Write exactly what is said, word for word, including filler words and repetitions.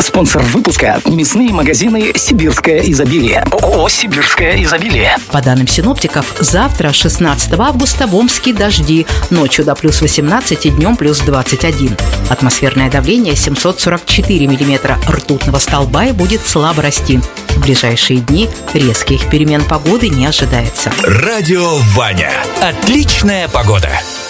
Спонсор выпуска – мясные магазины «Сибирское изобилие». ООО «Сибирское изобилие». По данным синоптиков, завтра, шестнадцатого августа, в Омске дожди. Ночью до плюс восемнадцать и днем плюс двадцать один. Атмосферное давление семьсот сорок четыре миллиметра ртутного столба и будет слабо расти. В ближайшие дни резких перемен погоды не ожидается. Радио Ваня. Отличная погода.